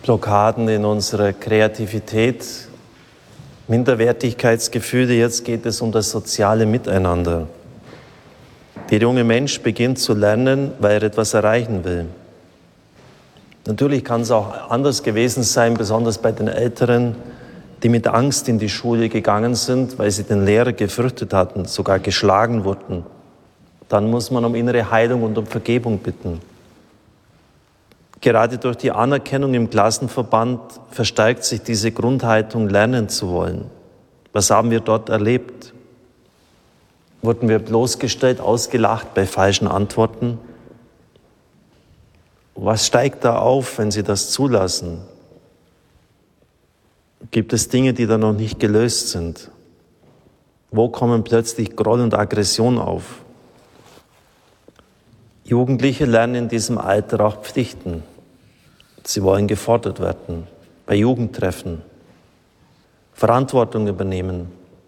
Blockaden in unserer Kreativität, Minderwertigkeitsgefühle. Jetzt geht es um das soziale Miteinander. Der junge Mensch beginnt zu lernen, weil er etwas erreichen will. Natürlich kann es auch anders gewesen sein, besonders bei den Älteren, die mit Angst in die Schule gegangen sind, weil sie den Lehrer gefürchtet hatten, sogar geschlagen wurden. Dann muss man um innere Heilung und um Vergebung bitten. Gerade durch die Anerkennung im Klassenverband verstärkt sich diese Grundhaltung, lernen zu wollen. Was haben wir dort erlebt? Wurden wir bloßgestellt, ausgelacht bei falschen Antworten? Was steigt da auf, wenn Sie das zulassen? Gibt es Dinge, die da noch nicht gelöst sind? Wo kommen plötzlich Groll und Aggression auf? Jugendliche lernen in diesem Alter auch Pflichten. Sie wollen gefordert werden, bei Jugendtreffen, Verantwortung übernehmen.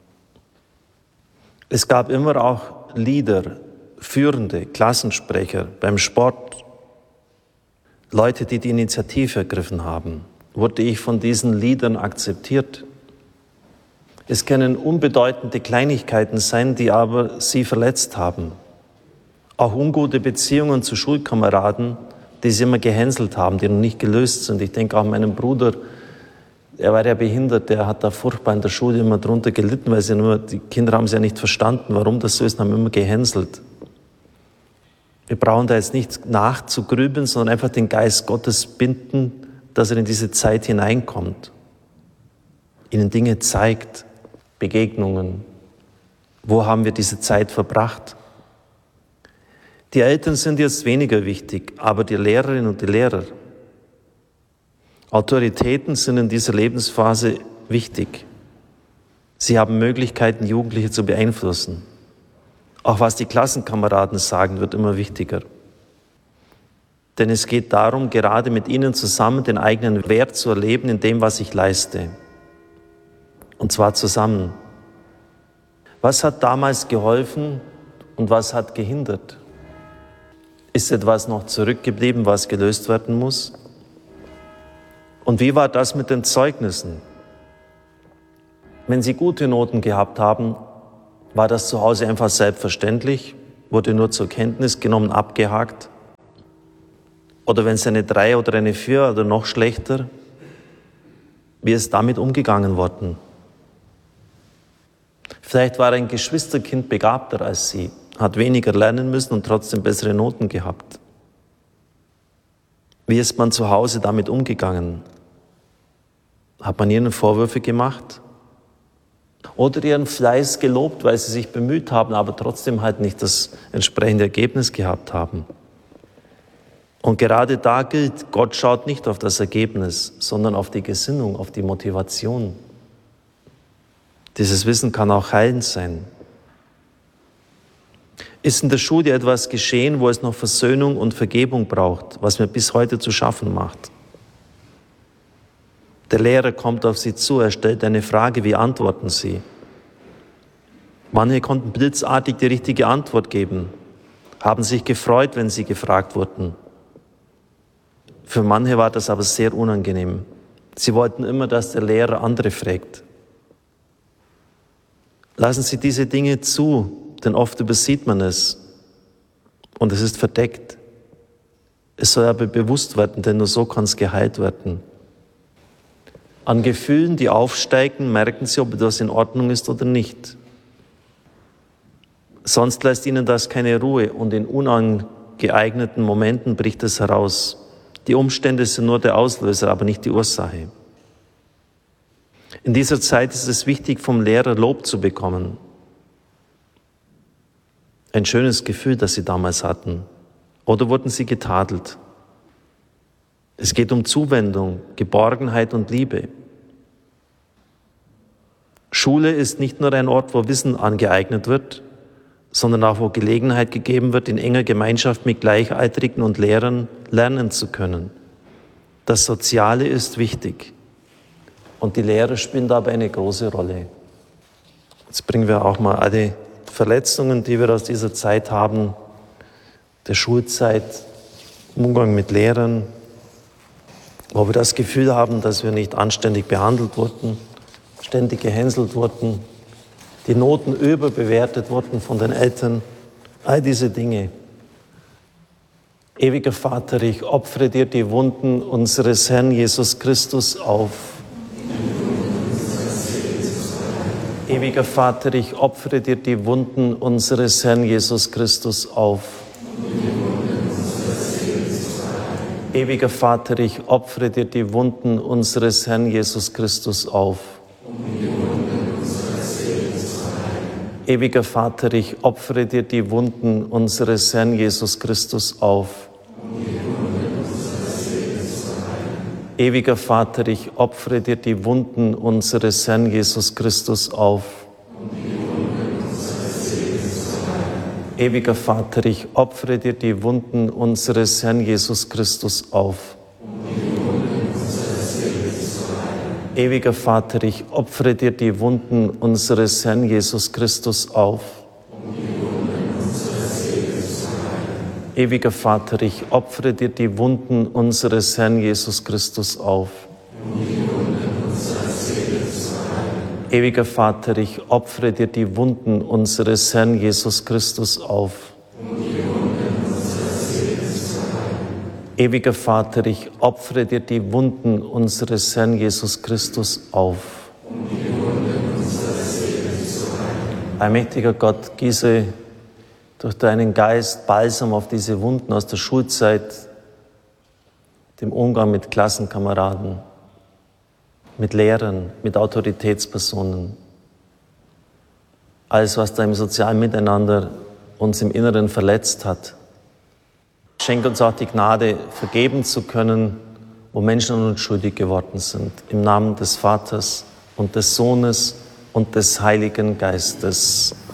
Es gab immer auch Leader, Führende, Klassensprecher beim Sport, Leute, die die Initiative ergriffen haben. Wurde ich von diesen Leadern akzeptiert? Es können unbedeutende Kleinigkeiten sein, die aber sie verletzt haben. Auch ungute Beziehungen zu Schulkameraden, die sie immer gehänselt haben, die noch nicht gelöst sind. Ich denke auch an meinen Bruder, er war ja behindert, der hat da furchtbar in der Schule immer drunter gelitten, weil die Kinder haben es ja nicht verstanden, warum das so ist, und haben immer gehänselt. Wir brauchen da jetzt nicht nachzugrübeln, sondern einfach den Geist Gottes binden, dass er in diese Zeit hineinkommt, ihnen Dinge zeigt, Begegnungen. Wo haben wir diese Zeit verbracht? Die Eltern sind jetzt weniger wichtig, aber die Lehrerinnen und die Lehrer, Autoritäten sind in dieser Lebensphase wichtig. Sie haben Möglichkeiten, Jugendliche zu beeinflussen. Auch was die Klassenkameraden sagen, wird immer wichtiger. Denn es geht darum, gerade mit ihnen zusammen den eigenen Wert zu erleben in dem, was ich leiste. Und zwar zusammen. Was hat damals geholfen und was hat gehindert? Ist etwas noch zurückgeblieben, was gelöst werden muss? Und wie war das mit den Zeugnissen? Wenn Sie gute Noten gehabt haben, war das zu Hause einfach selbstverständlich, wurde nur zur Kenntnis genommen, abgehakt? Oder wenn es eine 3 oder eine 4 oder noch schlechter, wie ist damit umgegangen worden? Vielleicht war ein Geschwisterkind begabter als Sie, hat weniger lernen müssen und trotzdem bessere Noten gehabt. Wie ist man zu Hause damit umgegangen? Hat man ihnen Vorwürfe gemacht? Oder ihren Fleiß gelobt, weil sie sich bemüht haben, aber trotzdem halt nicht das entsprechende Ergebnis gehabt haben? Und gerade da gilt, Gott schaut nicht auf das Ergebnis, sondern auf die Gesinnung, auf die Motivation. Dieses Wissen kann auch heilend sein. Ist in der Schule etwas geschehen, wo es noch Versöhnung und Vergebung braucht, was mir bis heute zu schaffen macht? Der Lehrer kommt auf Sie zu, er stellt eine Frage, wie antworten Sie? Manche konnten blitzartig die richtige Antwort geben, haben sich gefreut, wenn sie gefragt wurden. Für manche war das aber sehr unangenehm. Sie wollten immer, dass der Lehrer andere fragt. Lassen Sie diese Dinge zu, denn oft übersieht man es und es ist verdeckt. Es soll aber bewusst werden, denn nur so kann es geheilt werden. An Gefühlen, die aufsteigen, merken Sie, ob etwas in Ordnung ist oder nicht. Sonst lässt Ihnen das keine Ruhe und in unangeeigneten Momenten bricht es heraus. Die Umstände sind nur der Auslöser, aber nicht die Ursache. In dieser Zeit ist es wichtig, vom Lehrer Lob zu bekommen. Ein schönes Gefühl, das Sie damals hatten. Oder wurden Sie getadelt? Es geht um Zuwendung, Geborgenheit und Liebe. Schule ist nicht nur ein Ort, wo Wissen angeeignet wird, sondern auch, wo Gelegenheit gegeben wird, in enger Gemeinschaft mit Gleichaltrigen und Lehrern lernen zu können. Das Soziale ist wichtig. Und die Lehrer spielen dabei eine große Rolle. Jetzt bringen wir auch mal alle Verletzungen, die wir aus dieser Zeit haben, der Schulzeit, im Umgang mit Lehrern, wo wir das Gefühl haben, dass wir nicht anständig behandelt wurden, ständig gehänselt wurden, die Noten überbewertet wurden von den Eltern, all diese Dinge. Ewiger Vater, ich opfere dir die Wunden unseres Herrn Jesus Christus auf. Ewiger Vater, ich opfere dir die Wunden unseres Herrn Jesus Christus auf. Ewiger Vater, ich opfere dir die Wunden unseres Herrn Jesus Christus auf. Ewiger Vater, ich opfere dir die Wunden unseres Herrn Jesus Christus auf. Ewiger Vater, ich opfere dir die Wunden unseres Herrn Jesus Christus auf. Ewiger Vater, ich opfere dir die Wunden unseres Herrn Jesus Christus auf. Ewiger Vater, ich opfere dir die Wunden unseres Herrn Jesus Christus auf. Ewiger Vater, ich opfere dir die Wunden unseres Herrn Jesus Christus auf. Ewiger Vater, ich opfere dir die Wunden unseres Herrn Jesus Christus auf. Ewiger Vater, ich opfere dir die Wunden unseres Herrn Jesus Christus auf. Allmächtiger Gott, gieße durch deinen Geist Balsam auf diese Wunden aus der Schulzeit, dem Umgang mit Klassenkameraden, mit Lehrern, mit Autoritätspersonen. Alles, was da im sozialen Miteinander uns im Inneren verletzt hat. Schenk uns auch die Gnade, vergeben zu können, wo Menschen an uns schuldig geworden sind. Im Namen des Vaters und des Sohnes und des Heiligen Geistes.